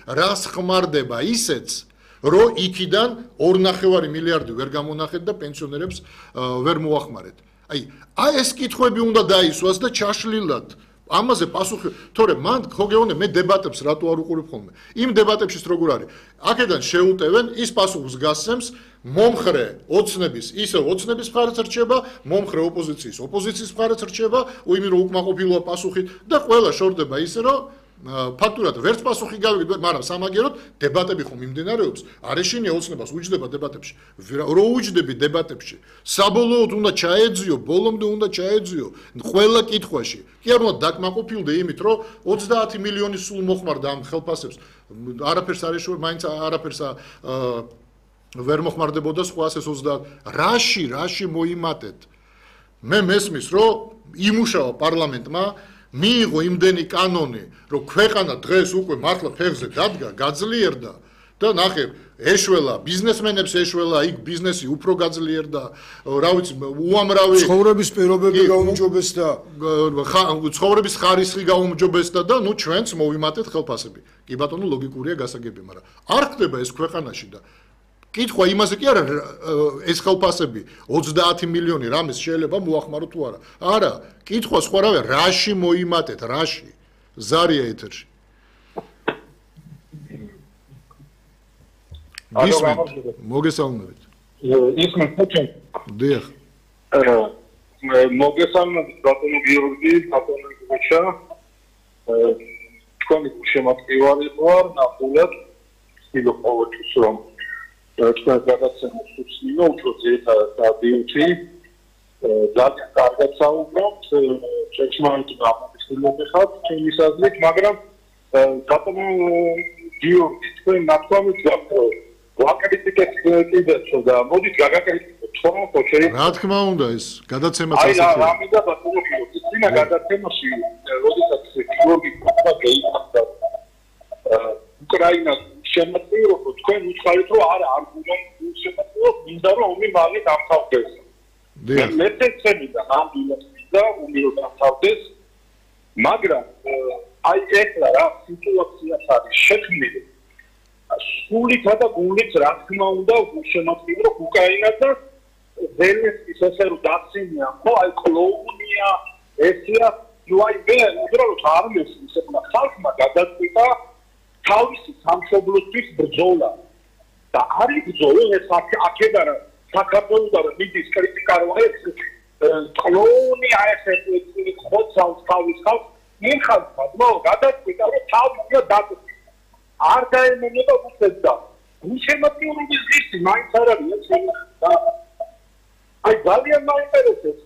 რას ხმარდება ისეც რომ იქიდან 2.5 მილიარდი ვერ გამონახეთ და პენსიონერებს ვერ მოახმარეთ. აი ეს კითხვები უნდა დაისვას და ჩაშლილად ამაზე პასუხი, თორემ მან ხო გეუბნე მე დებატებს რატო არ უყურებ ხოლმე. იმ დებატებში როგორ არის? აქედან შეუტევენ ის პასუხს გასცემს მომხრე ოცნების, ისე ოცნების მხარეც რჩება, მომხრე ოპოზიციის მხარეც რჩება, იმი რომ უკმაყოფილოა პასუხით და ყველა შორდება ისე რომ ფაქტურად ვერც პასუხი გავიგებთ, მაგრამ სამაგეროდ დებატები ხომ მიმდინარეობს, არ ეშინია ოცნებას უჯდება დებატებში. რო უჯდები დებატებში, საბოლოოდ უნდა ჩაეძიო, ბოლომდე უნდა ჩაეძიო ყველა კითხვაში. კი არ უნდა დაკმაყოფილდე იმით, რომ 30 მილიონი სულ მოხმარდა ამ ხელფასებს, არაფერს არ ეშვა, მაინც არაფერს ვერ მოხმარდებოდა სხვას ეს 30. რაში მოიმატეთ? მე მესმის, რომ იმუშავა პარლამენტმა მიიღო იმდენი კანონი, რომ ქვეყანა დღეს უკვე მართლა ფეხზე დადგა, გაძლიერდა და ნახე, ეშველა, ბიზნესმენებს ეშველა, იქ ბიზნესი უფრო გაძლიერდა, რა ვიცი, უამრავი ცხოვრების პირობები გაუმჯობესდა, ცხოვრების ხარისხი გაუმჯობესდა და ნუ ჩვენც მოვიმატეთ ხელფასები. კი ბატონო, ლოგიკურია გასაგები, მაგრამ არ ხდება ეს ქვეყანაში და კითხვა იმაზე კი არა ეს ხელფასები 30 მილიონი რამეს შეიძლება მოახმარო თუ არა. არა, კითხვა სხვა რავია, რაში მოიმატეთ, რაში? ზარია ეთერში. მოგესალმებით. ისმენ ხოჩენ. დიახ. მოგესალმებით ბატონო გიორგი, ბატონო გუჩა. თქვენი შემოწმევარი ვარ, ნახულობ სტილო ყოველთვის რომ თქვენ გადაცემას უსწინო უწოძე და ბიუჩი ძალიან კარგად საუბრობთ შეჭმარით გამომხილები ხართ ჩემის აზრით მაგრამ ბატონო გიორგი თქვენ ნათქვამით ვაკრიტიკეთ კიდეც და მოდით გაგაკრიტიკოთ თქო ხო შეიძლება რა თქმა უნდა ეს გადაცემაც აი ამიდა ბატონო გიორგი წინა გადაცემაში როდესაც გიორგი ყვა გეითახა უკრაინას შემოწმეო თქვენ უცხოეთ რომ არა არგუმენტ შემოწმეო მინდა რომ ომი მალე დამთავრდეს. მე მეცემი და ნამდვილად მინდა ომი რომ დამთავრდეს მაგრამ აი ეხლა რა სიტუაციაც არის შექმნილი სულითა და გულით რა თქმა უნდა შემოწმეო რომ უკრაინა და ზელენსკის ესე რომ დაცინია ხო აი კლოუნია ესია ნუ აი მე უბრალოდ არ მესმის ეხლა ხალხმა გადაწყვიტა თავისი სამშობლოსთვის ბრძოლა და არის ბრძოლა ეს აქედან საქართველოსთან მიდის კრიტიკა რომ ეს კლოუნი ეს ხოცავს თავის ხალხს იმ ხალხმა ნუ გადაწყვიტა რომ თავი დაწყვეტა არ დაემონება უცებდა უშემოწმების ღირსი მაინც არ არის და აი ძალიან მაინტერესებს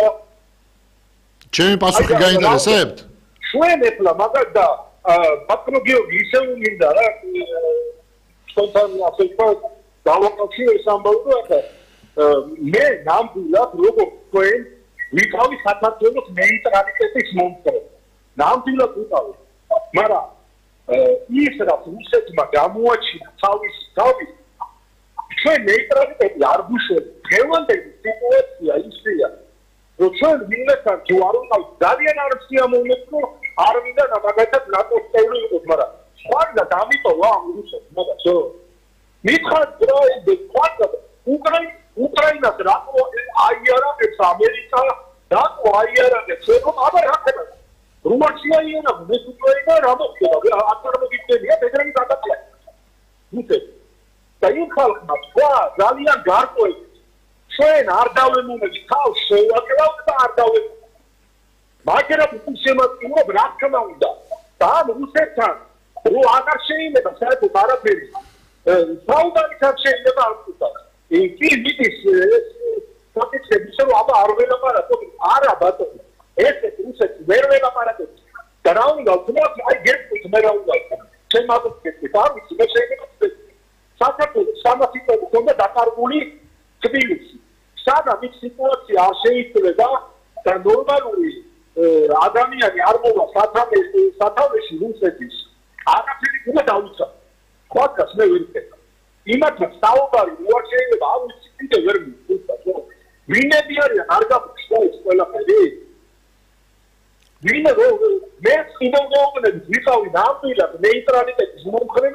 ჩემი პასუხი გაინტერესებთ ჩვენ ეხლა მაგას და ბატონო გიორგი ისე უნდა რა სპონტან ასე თქვა დავაკავშირე სამბაურო ახლა მე ნამდვილად როგორ თქვენ ვიყავი საქართველოს ნეიტრალიტეტის მომხრე ნამდვილად ვიყავი მაგრამ ის რაც რუსეთმა გამოაჩინა თავის ჩვენ ნეიტრალიტეტი არ გუშვებს დღევანდელი სიტუაცია ისეა რომ ჩვენ მინდასთან თუ არ ვიყავით ძალიან არ სიამოვნებო არ მინდა მაგათაც ნატოს წევრი იყოს მაგრამ სხვა და დამიტოვა ამ რუსეთს მაგაცო მითხარ და უკრაინას რატო აიარებს ამერიკა რატო აიარებს ევროპა რა ხდება რუსია იანა მე უკრაინა რა მოხდება არ მოგიწევია ბედრები გადაწია რუსეთ და იმ ხალხმა სხვა ძალიან გარკვევით ჩვენ არ დავემონებით თავს შევაკრავთ და არ დავემონებით მაგრამ უშემოწმოთ რა თქმა უნდა და ამ რუსეთთან რო აღარ შეიძლება საერთოდ არაფერი საუბარიც შეიძლება არ ვთქვათ კი მიდის საკითხები რომ აბა არ ველაპარაკო არა ბატონო ეს რუსეთი ვერ ველაპარაკებს და რა უნდა ვთქვათ აი გეტყვით მე რა უნდა ჩემ აბსოლუტურად არ ვიცი მე შეიძლება საქართველოს სამართლიანი ქონდა დაკარგული თბილისი სადაც ის სიტუაცია არ შეიძლება და ნორმალური ადამიანი არ მოვა სათავეში რუსეთის არაფერი უნდა დაუცა ხოთას მე ვერ ვქეთა იმათაც საუბარი რო შეიძლება არ ვიცი კიდე ვერ მივხვდა ვინები არიან არ გაგვიჩნდა ეს ყველაფერი ვინმე მე კიდევ ვიყავი ნამდვილად ნეიტრალიტეტის მომხრე